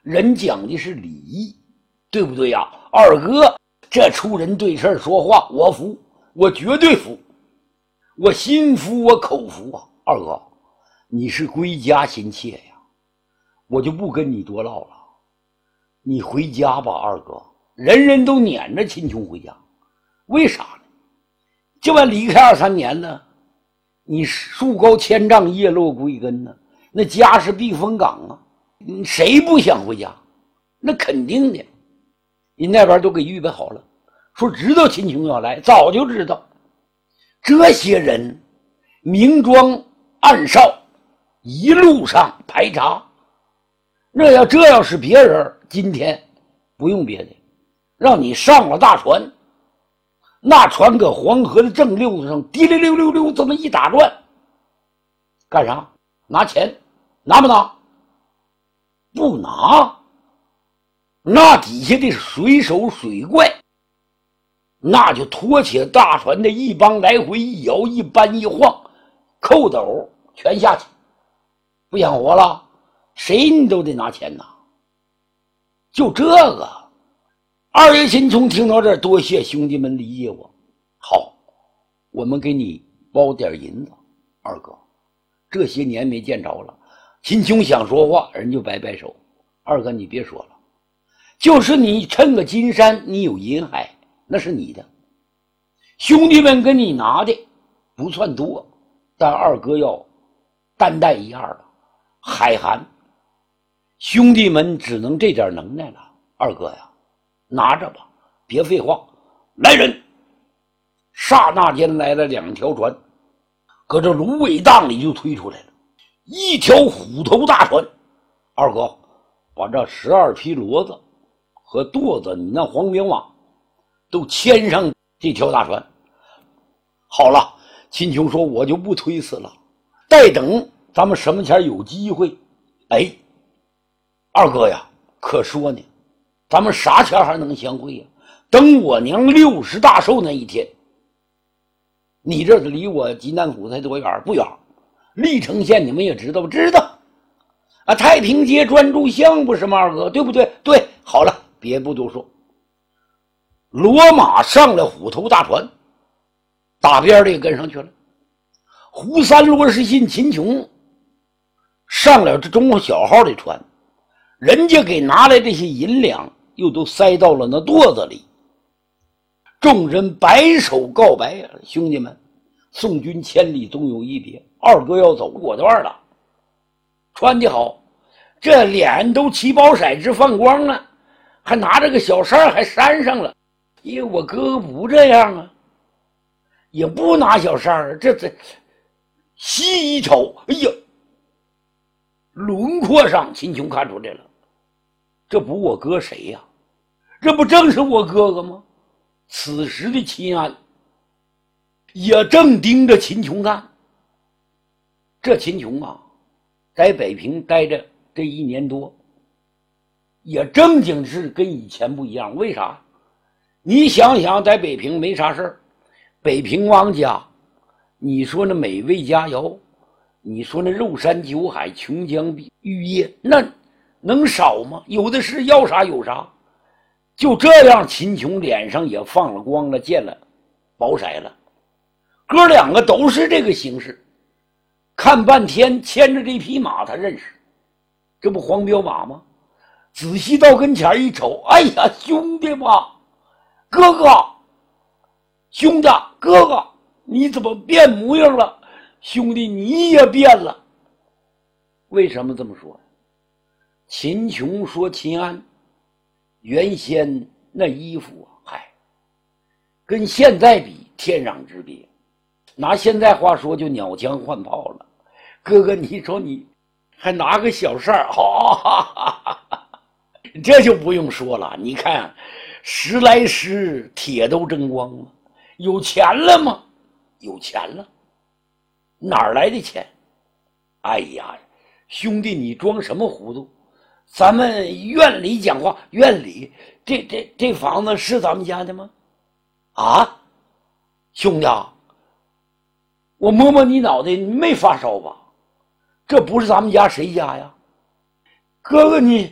人讲的是礼仪，对不对呀？二哥这出人对事说话，我服，我绝对服，我心服，我口服啊！二哥，你是归家心切呀，我就不跟你多唠了，你回家吧，二哥。人人都撵着秦琼回家，为啥呢？这完离开2、3年了，你树高千丈，叶落归根呢，那家是避风港啊，谁不想回家？那肯定的，人那边都给预备好了，说知道秦琼要来，早就知道。这些人明装暗哨，一路上排查。这要是别人，今天不用别的，让你上了大船，那船搁黄河的正溜子上滴溜溜溜溜这么一打转，干啥？拿钱？拿不拿？不拿。那底下的水手水怪，那就拖起大船的一帮来回一摇一搬一晃，扣斗全下去，不想活了，谁你都得拿钱拿。就这个，二爷秦琼听到这儿，多谢兄弟们理解我。好，我们给你包点银子，二哥，这些年没见着了。秦琼想说话，人就摆摆手，二哥你别说了，就是你趁个金山，你有银海，那是你的。兄弟们跟你拿的不算多，但二哥要担待一二了。海涵，兄弟们只能这点能耐了。二哥呀，拿着吧，别废话。来人！刹那间来了2条船，搁这芦苇荡里就推出来了一条虎头大船。二哥，把这12匹骡子和舵子，你那黄骠马都牵上这条大船。好了，秦琼说，我就不推辞了，待等咱们什么前有机会。哎，二哥呀，可说呢，咱们啥前还能相会呀？等我娘60大寿那一天。你这离我济南府才多远？不远。历城县你们也知道，知道啊，太平街专注巷不是吗？二哥，对不对？对，好了，别不多说。骡马上了虎头大船，打边的也跟上去了。胡三罗士信秦琼上了这中国小号的船，人家给拿来这些银两又都塞到了那垛子里。众人摆手告白啊，兄弟们，送君千里总有一别，二哥要走果断了。穿得好，这脸都起宝色直放光了，还拿着个小扇还扇上了。因为我哥哥不这样啊，也不拿小扇，这细一瞅，哎呀，轮廓上秦琼看出来了，这不我哥谁呀？这不正是我哥哥吗？此时的秦安也正盯着秦琼看。这秦琼啊，在北平待着这1年多，也正经是跟以前不一样。为啥？你想想，在北平没啥事儿，北平王家，你说那美味佳肴，你说那肉山酒海、琼浆玉液，那能少吗？有的是，要啥有啥。就这样，秦琼脸上也放了光了，见了宝色了。哥两个都是这个形式，看半天牵着这匹马他认识，这不黄骠马吗？仔细到跟前一瞅，哎呀，兄弟吧，哥哥，兄弟，哥哥，你怎么变模样了？兄弟，你也变了。为什么这么说？秦琼说秦安原先那衣服啊，嗨，跟现在比天壤之别。拿现在话说，就鸟枪换炮了。哥哥，你说你还拿个小扇儿，这就不用说了。你看，时来时铁都争光了，有钱了吗？有钱了，哪儿来的钱？哎呀，兄弟，你装什么糊涂？咱们院里讲话，院里这房子是咱们家的吗？啊，兄弟啊，我摸摸你脑袋，你没发烧吧？这不是咱们家谁家呀？哥哥，你